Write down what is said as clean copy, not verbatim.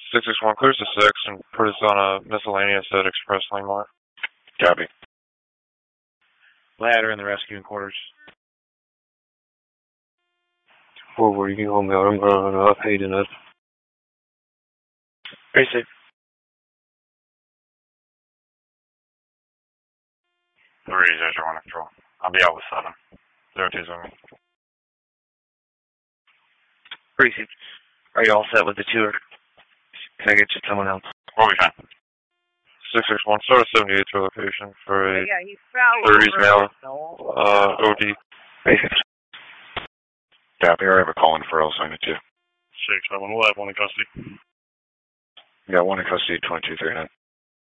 661 clears to 6 and put us on a miscellaneous at Express Lane Mart. Copy. Ladder in the rescuing quarters. Forward, you can hold me out. I'm going off hating it. Basic. Three, 001 control. I'll be out with 7. 020. Precinct. Are you all set with the tour? Can I get you someone else? We'll be fine. 661, start at 78 to location for a Yeah, he fell 30s male, OD. Basic. Copy. I have a call in for El Sign 2. 6-7, we'll have one in custody. We got one in custody, 2239.